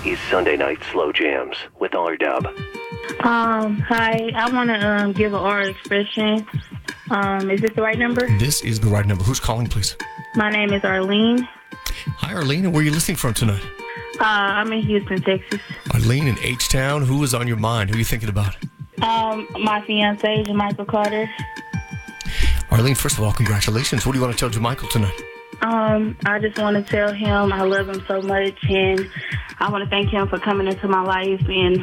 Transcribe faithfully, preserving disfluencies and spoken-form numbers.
is Sunday Night Slow Jams with R-Dub. Um, hi, I want to um, give an oral expression. Um, is this the right number? This is the right number. Who's calling, please? My name is Arlene. Hi, Arlene. And where are you listening from tonight? Uh, I'm in Houston, Texas. Arlene in H-Town. Who is on your mind? Who are you thinking about? Um, my fiance, Michael Carter. Arlene, first of all, congratulations. What do you want to tell Jamichael tonight? Um, I just want to tell him I love him so much, and I want to thank him for coming into my life and